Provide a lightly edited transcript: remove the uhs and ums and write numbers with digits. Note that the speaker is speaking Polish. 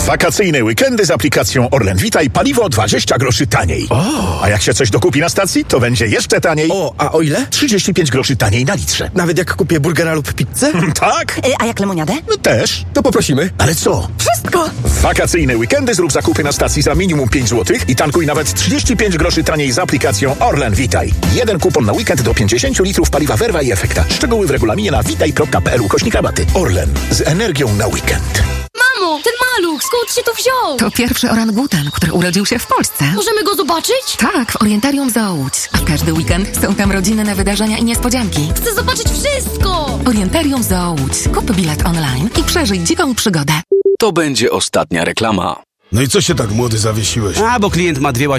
Wakacyjne weekendy z aplikacją Orlen Witaj, paliwo 20 groszy taniej. O! A jak się coś dokupi na stacji, to będzie jeszcze taniej. O, a o ile? 35 groszy taniej na litrze. Nawet jak kupię burgera lub pizzę? Tak? A jak lemoniadę? No też. To poprosimy. Ale co? Wszystko! W wakacyjne weekendy zrób zakupy na stacji za minimum 5 zł i tankuj nawet 35 groszy taniej z aplikacją Orlen Witaj. Jeden kupon na weekend do 50 litrów paliwa Verva i Efekta. Szczegóły w regulaminie na witaj.pl/rabaty. Orlen. Z energią na weekend. Mamo, ten maluch, skąd się to wziął? To pierwszy orangutan, który urodził się w Polsce. Możemy go zobaczyć? Tak, w Orientarium Zoo Łódź. A w każdy weekend są tam rodzinne wydarzenia i niespodzianki. Chcę zobaczyć wszystko! Orientarium Zoo Łódź. Kup bilet online i przeżyj dziką przygodę. To będzie ostatnia reklama. No i co się tak młody zawiesiłeś? A, bo klient ma 2